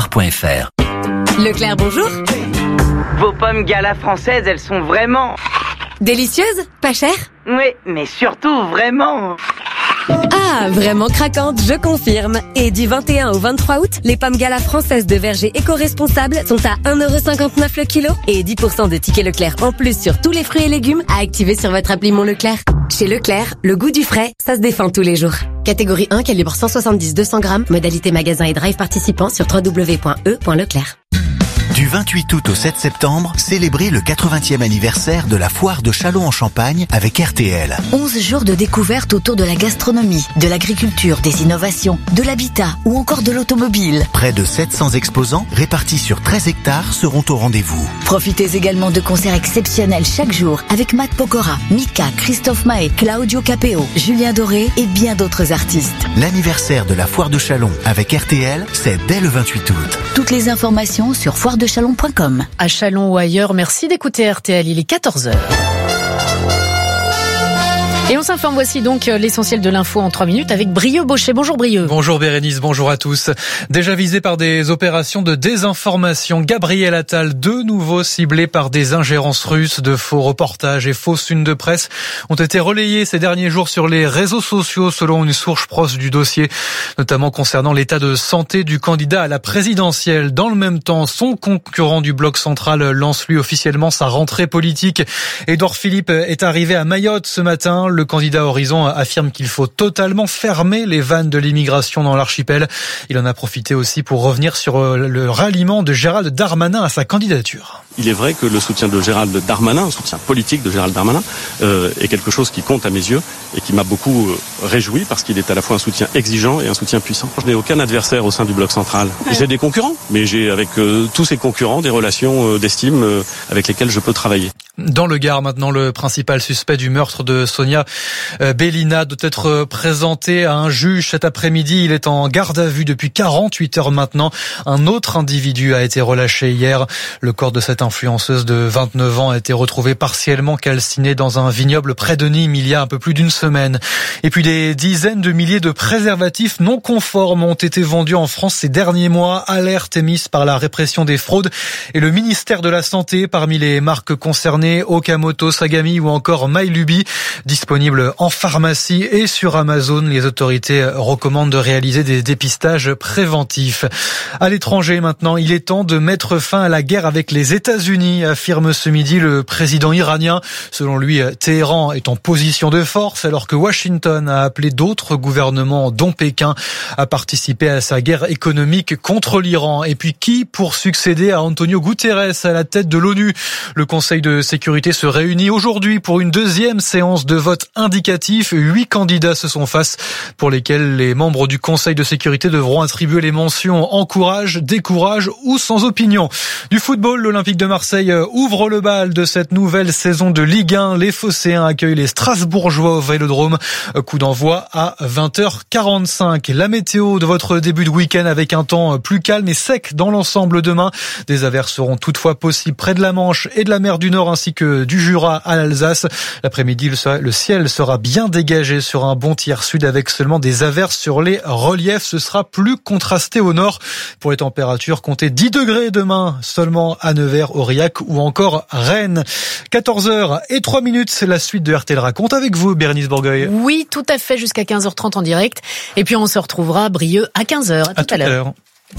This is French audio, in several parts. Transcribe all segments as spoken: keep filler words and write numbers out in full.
leclerc point f r. Leclerc, bonjour. Vos pommes Gala françaises, elles sont vraiment... Délicieuses, pas chères? Oui, mais surtout vraiment... Ah, vraiment craquantes, je confirme. Et du vingt et un au vingt-trois août, les pommes Gala françaises de verger éco-responsables sont à un euro cinquante-neuf le kilo et dix pour cent de tickets Leclerc en plus sur tous les fruits et légumes à activer sur votre appli Mon Leclerc. Chez Leclerc, le goût du frais, ça se défend tous les jours. Catégorie un, calibre cent soixante-dix à deux cents grammes, modalité magasin et drive participant sur w w w point e point leclerc. Du vingt-huit août au sept septembre, célébrez le quatre-vingtième anniversaire de la foire de Châlons-en-Champagne avec R T L. onze jours de découverte autour de la gastronomie, de l'agriculture, des innovations, de l'habitat ou encore de l'automobile. Près de sept cents exposants répartis sur treize hectares seront au rendez-vous. Profitez également de concerts exceptionnels chaque jour avec Matt Pokora, Mika, Christophe Maé, Claudio Capeo, Julien Doré et bien d'autres artistes. L'anniversaire de la foire de Châlons avec R T L, c'est dès le vingt-huit août. Toutes les informations sur foire de chalon point com. À Châlons ou ailleurs, merci d'écouter R T L, il est quatorze heures. Et on s'informe, voici donc l'essentiel de l'info en trois minutes avec Brieux Baucher. Bonjour Brieux. Bonjour Bérénice, bonjour à tous. Déjà visé par des opérations de désinformation, Gabriel Attal, de nouveau ciblé par des ingérences russes, de faux reportages et fausses unes de presse ont été relayés ces derniers jours sur les réseaux sociaux selon une source proche du dossier, notamment concernant l'état de santé du candidat à la présidentielle. Dans le même temps, son concurrent du bloc central lance lui officiellement sa rentrée politique. Édouard Philippe est arrivé à Mayotte ce matin. Le candidat Horizon affirme qu'il faut totalement fermer les vannes de l'immigration dans l'archipel. Il en a profité aussi pour revenir sur le ralliement de Gérald Darmanin à sa candidature. Il est vrai que le soutien de Gérald Darmanin, le soutien politique de Gérald Darmanin, euh, est quelque chose qui compte à mes yeux et qui m'a beaucoup euh, réjoui parce qu'il est à la fois un soutien exigeant et un soutien puissant. Je n'ai aucun adversaire au sein du bloc central. J'ai des concurrents, mais j'ai avec euh, tous ces concurrents des relations euh, d'estime euh, avec lesquelles je peux travailler. Dans le Gard, maintenant, le principal suspect du meurtre de Sonia Bélina doit être présenté à un juge cet après-midi. Il est en garde à vue depuis quarante-huit heures maintenant. Un autre individu a été relâché hier. Le corps de cette influenceuse de vingt-neuf ans a été retrouvé partiellement calciné dans un vignoble près de Nîmes il y a un peu plus d'une semaine. Et puis des dizaines de milliers de préservatifs non conformes ont été vendus en France ces derniers mois. Alerte émise par la répression des fraudes et le ministère de la Santé. Parmi les marques concernées, Okamoto, Sagami ou encore Mylubi, disponibles en pharmacie et sur Amazon. Les autorités recommandent de réaliser des dépistages préventifs. À l'étranger maintenant, il est temps de mettre fin à la guerre avec les États-Unis, affirme ce midi le président iranien. Selon lui, Téhéran est en position de force alors que Washington a appelé d'autres gouvernements, dont Pékin, à participer à sa guerre économique contre l'Iran. Et puis qui pour succéder à Antonio Guterres à la tête de l'ONU? Le Conseil de sécurité se réunit aujourd'hui pour une deuxième séance de vote indicatif. Huit candidats se sont face pour lesquels les membres du Conseil de sécurité devront attribuer les mentions encourage, décourage ou sans opinion. Du football, l'Olympique de Marseille ouvre le bal de cette nouvelle saison de Ligue un. Les Phocéens accueillent les Strasbourgeois au Vélodrome. Coup d'envoi à vingt heures quarante-cinq. La météo de votre début de week-end avec un temps plus calme et sec dans l'ensemble demain. Des averses seront toutefois possibles près de la Manche et de la mer du Nord ainsi que du Jura à l'Alsace. L'après-midi, le ciel sera bien dégagé sur un bon tiers sud avec seulement des averses sur les reliefs. Ce sera plus contrasté au nord. Pour les températures, comptez dix degrés demain seulement à Nevers, Aurillac ou encore Rennes. quatorze heures et trois minutes, c'est la suite de R T L Raconte avec vous, Bérénice Bourgueil. Oui, tout à fait, jusqu'à quinze heures trente en direct. Et puis on se retrouvera Brieux à quinze heures. À, à tout à l'heure.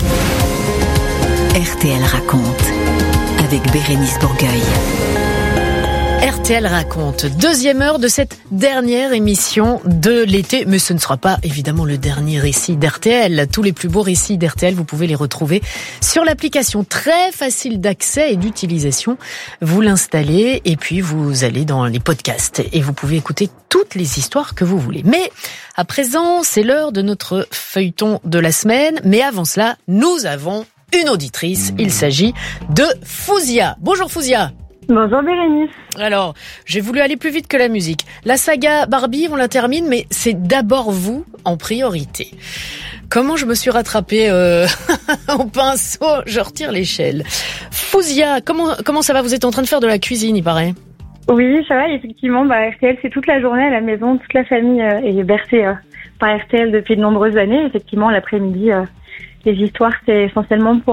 R T L Raconte avec Bérénice Bourgueil. R T L Raconte, deuxième heure de cette dernière émission de l'été, mais ce ne sera pas évidemment le dernier récit d'R T L. Tous les plus beaux récits d'R T L, vous pouvez les retrouver sur l'application, très facile d'accès et d'utilisation. Vous l'installez et puis vous allez dans les podcasts et vous pouvez écouter toutes les histoires que vous voulez. Mais à présent, c'est l'heure de notre feuilleton de la semaine, mais avant cela, nous avons une auditrice. Il s'agit de Fouzia. Bonjour Fouzia. Bonjour Bérénice. Alors, j'ai voulu aller plus vite que la musique. La saga Barbie, on la termine, mais c'est d'abord vous en priorité. Comment je me suis rattrapée euh, au pinceau, je retire l'échelle. Fouzia, comment, comment ça va? Vous êtes en train de faire de la cuisine, il paraît. Oui, ça va, effectivement. Bah, R T L, c'est toute la journée à la maison, toute la famille euh, est bercée euh, par R T L depuis de nombreuses années. Effectivement, l'après-midi, euh, les histoires, c'est essentiellement pour